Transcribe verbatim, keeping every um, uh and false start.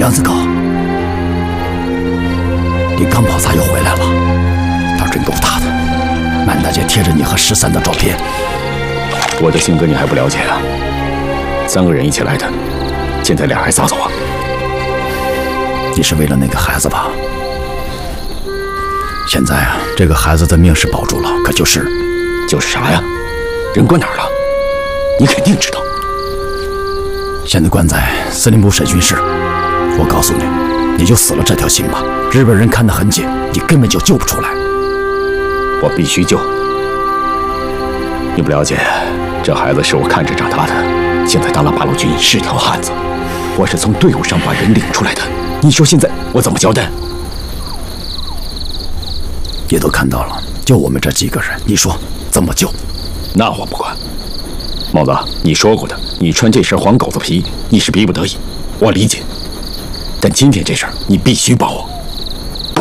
梁子高，你刚跑咋又回来了？当真够大的，满大街贴着你和十三的照片。 我的性格你还不了解啊？三个人一起来的，现在俩还撒走啊？ 你是为了那个孩子吧？现在啊，这个孩子的命是保住了，可就是就是啥呀？人关哪儿了？你肯定知道。 现在关在司令部审讯室。我告诉你，你就死了这条心吧。日本人看得很紧，你根本就救不出来。 我必须救。你不了解，这孩子是我看着长大的，现在当了八路军是条汉子，我是从队伍上把人领出来的。你说现在我怎么交代？ 也都看到了，就我们这几个人，你说怎么救？ 那我不管。帽子，你说过的，你穿这身黄狗子皮，你是逼不得已，我理解。但今天这事儿，你必须帮我。